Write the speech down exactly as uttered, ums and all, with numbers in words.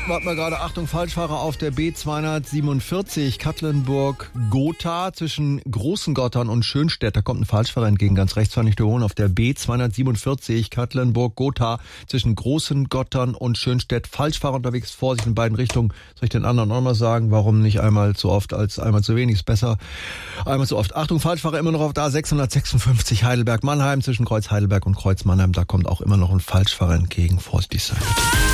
Warte mal gerade, Achtung, Falschfahrer auf der B zweihundertsiebenundvierzig, Katlenburg-Gotha zwischen Großengottern und Schönstedt. Da kommt ein Falschfahrer entgegen, ganz rechts fand ich der Hohn auf der B zweihundertsiebenundvierzig, Katlenburg-Gotha zwischen Großengottern und Schönstedt. Falschfahrer unterwegs, Vorsicht in beiden Richtungen. Soll ich den anderen auch mal sagen, warum nicht einmal zu oft als einmal zu wenig, ist besser. Einmal zu oft. Achtung, Falschfahrer immer noch auf der A sechshundertsechsundfünfzig, Heidelberg-Mannheim zwischen Kreuz Heidelberg und Kreuz Mannheim. Da kommt auch immer noch ein Falschfahrer entgegen, vorsichtig sein.